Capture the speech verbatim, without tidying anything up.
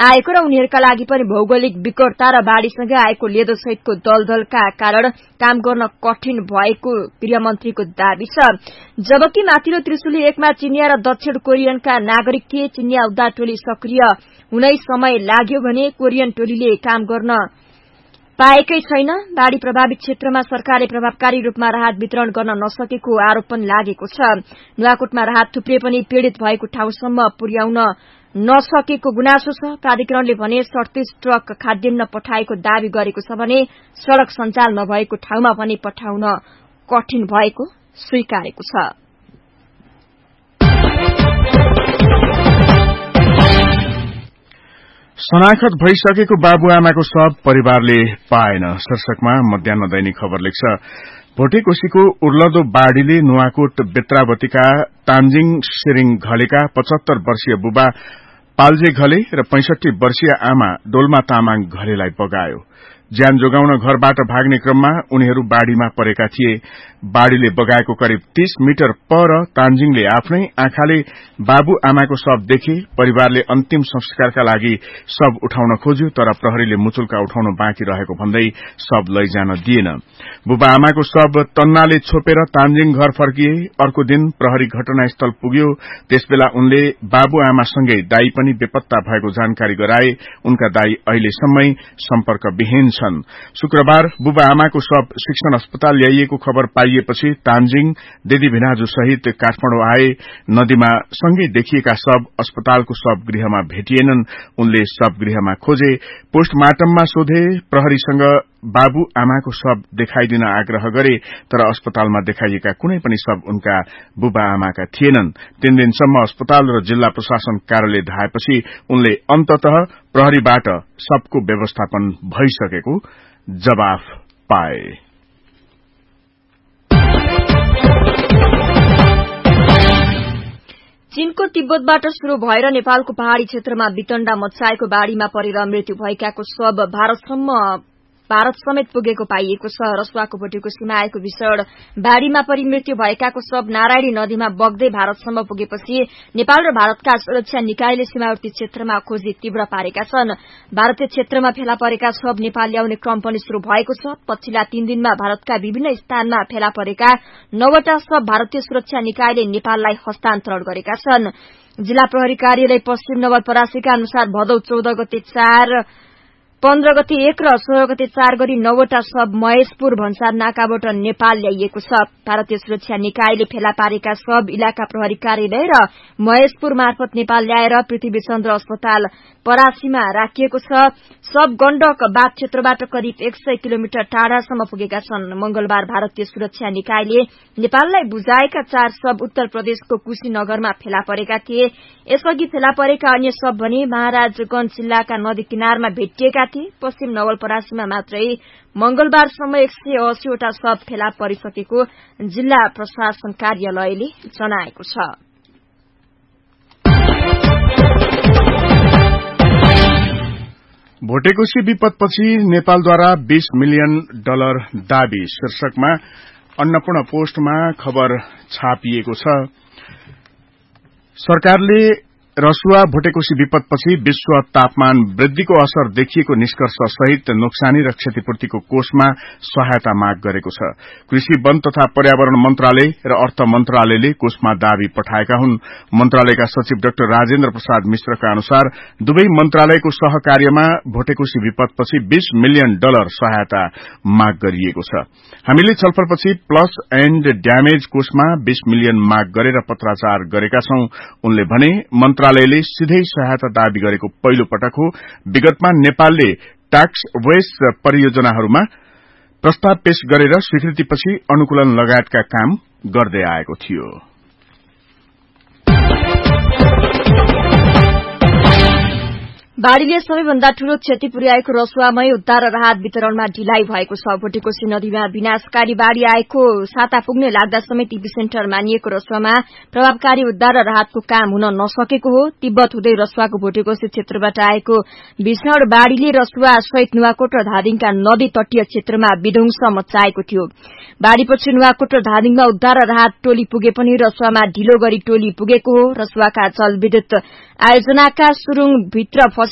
आएको र उनीहरूका लागि पनि भौगोलिक विकटता र बाढ़ीसँगै आएको लेदो सहितको दलदलका कारण काम गर्न कठिन भएको गृहमन्त्रीको दावी छ। जबकि माथिल्लो त्रिशुली एकमा चिनिया र दक्षिण कोरियनका नागरिक थिए। चिनिया उद्धार टोली सक्रिय हुनै समय लाग्यो भने कोरियन टोलीले काम गर्न पाएकै छैन। बाढ़ी प्रभावित क्षेत्रमा सरकारले प्रभावकारी रूपमा राहत वितरण गर्न नसकेको आरोप पनि लागेको छ। नुवाकोटमा राहत थुप्रै पनि पीड़ित भएको ठाउँसम्म पुर्याउन नसकेको गुनासो छ। प्राधिकरणले भने सड़तीस ट्रक खाद्यान्न पठाएको दावी गरेको छ भने सड़क सञ्जाल नभएको ठाउँमा पनि पठाउन कठिन भएको स्वीकारेको छ। शनाखत भइसकेको बाबुआमाको शव परिवारले पाएन शीर्षकमा मध्याह्न दैनिक खबर लेख्छ। भोटेकोशीको उर्लदो बाढ़ीले नुवाकोट बेत्रावतीका तान्जिङ सिरिङ घलेका पचहत्तर वर्षीय बुबा पाल्जे घले र पैंसठी वर्षीय आमा डोल्मा तामाङ घलेलाई बगायो। ज्यान जोगाउन घरबाट भाग्ने क्रममा उनीहरू बाढ़ीमा परेका थिए। बाढ़ीले बगाएको करिब तीस मिटर पर तान्जिङले आफ्नै आँखाले बाबु आमाको शव देखे। परिवारले अन्तिम संस्कारका लागि शव उठाउन खोज्यो तर प्रहरीले मुचुल्का उठाउन बाँकी रहेको भन्दै शव लैजान दिएन। बुबा आमाको शव तन्नाले छोपेर तान्जिङ घर फर्किए। अर्को दिन प्रहरी घटनास्थल पुग्यो। त्यसबेला उनले बाबु आमासँगै दाई पनि बेपत्ता भएको जानकारी गराए। उनका दाई अहिलेसम्मै सम्पर्क विहीन छन्। शुक्रबार बुबा आमाको शव शिक्षण अस्पताल ल्याइएको खबर पाइएपछि तान्जिङ दिदी भिनाजु सहित काठमाडौँ आए। नदीमा सँगै देखिएका शव अस्पतालको शव गृहमा भेटिएनन्। उनले शव गृहमा खोजे। पोस्टमार्टममा सोधे। प्रहरीसँग बाबु आमाको शव देखाइदिन आग्रह गरे तर अस्पतालमा देखाइएका कुनै पनि शव उनका बुबा आमाका थिएनन्। तीन दिनसम्म अस्पताल र जिल्ला प्रशासन कार्यालय धाएपछि उनले अन्ततः प्रहरीबाट शवको व्यवस्थापन भइसकेको जवाफ पाए। चीनको तिब्बतबाट शुरू भएर नेपालको पहाड़ी क्षेत्रमा वितण्डा मच्चाएको बाढ़ीमा परेर मृत्यु भएकाको शव भारतसम्म भारत समेत पुगेको पाइएको छ। रसुवाको भोटेकोशीमा आएको भीषण बाढ़ीमा परि मृत्यु भएकाको शव नारायणी नदीमा बग्दै भारतसम्म पुगेपछि नेपाल र भारतका सुरक्षा निकायले सीमावर्ती क्षेत्रमा खोजी तीव्र पारेका छन्। भारतीय क्षेत्रमा फेला परेका शव नेपाल ल्याउने क्रम पनि शुरू भएको छ। पछिल्ला तीन दिनमा भारतका विभिन्न स्थानमा फेला परेका नौवटा शव भारतीय सुरक्षा निकायले नेपाललाई हस्तान्तरण गरेका छन्। जिल्ला प्रहरी कार्यालय पश्चिम नवलपरासीका अनुसार भदौ चौध गते चार पन्ध्र गते एक र सोह्र गते चार गरी नौवटा शव महेशपुर भन्सार नाकाबाट नेपाल ल्याइएको छ। भारतीय सुरक्षा निकायले फेला पारेका शव इलाका प्रहरी कार्यालय र महेशपुर मार्फत नेपाल ल्याएर पृथ्वीचन्द्र अस्पताल परासीमा राखिएको छ। शव गण्डक बाग क्षेत्रबाट करिब एक सय किलोमिटर टाढासम्म पुगेका छन्। मंगलबार भारतीय सुरक्षा निकायले नेपाललाई बुझाएका चार शव उत्तर प्रदेशको कुशीनगरमा फेला परेका थिए। यसअघि फेला परेका अन्य शव भने महाराजगंज जिल्लाका नदी किनारमा भेटिएका थिए। पश्चिम नवलपरासीमा मात्रै मंगलबारसम्म एक सय अस्सीवटा शव फेला परिसकेको जिल्ला प्रशासन कार्यालयले जनाएको छ। भोटेकोशी विपदपछि नेपालद्वारा बीस मिलियन डलर दावी शीर्षकमा अन्नपूर्ण पोस्टमा खबर छापिएको छ। सरकारले रसुवा भोटेकोशी विपदपछि विश्व तापमान वृद्धिको असर देखिएको निष्कर्ष सहित नोक्सानी र क्षतिपूर्तिको कोषमा सहायता माग गरेको छ। कृषि वन तथा पर्यावरण मन्त्रालय र अर्थ मन्त्रालयले कोषमा दावी पठाएका हुन्। मन्त्रालयका सचिव डाक्टर राजेन्द्र प्रसाद मिश्रका अनुसार दुवै मन्त्रालयको सहकार्यमा भोटेकोशी विपदपछि बीस मिलियन डलर सहायता माग गरिएको छ। हामीले छलफलपछि प्लस एण्ड ड्यामेज कोषमा बीस मिलियन माग गरेर पत्राचार गरेका छौं। उनले भने मन्त्रालयले सिधै सहायता दावी गरेको पहिलो पटक हो। विगतमा नेपालले ट्याक्स वेस्ट परियोजनाहरूमा प्रस्ताव पेश गरेर स्वीकृतिपछि अनुकूलन लगायतका काम गर्दै आएको थियो। बाढ़ीले सबैभन्दा ठूलो क्षति पुर्याएको रसुवामै उद्धार र राहत वितरणमा ढिलाइ भएको छ। भोटेकोशी नदीमा विनाशकारी बाढ़ी आएको साता पुग्ने लाग्दा समेत इपिसेन्टर मानिएको रसुवामा प्रभावकारी उद्धार र राहतको काम हुन नसकेको हो। तिब्बत हुँदै रसुवाको भोटेकोशी क्षेत्रबाट आएको भीषण बाढ़ीले रसुवा सहित नुवाकोट र धादिङका नदी तटीय क्षेत्रमा विध्वंस मच्चाएको थियो। बाढ़ीपछि नुवाकोट र धादिङमा उद्धार र राहत टोली पुगे पनि रसुवामा ढिलो गरी टोली पुगेको हो। रसुवाका जलविद्युत आयोजनाका सुरुङ भित्र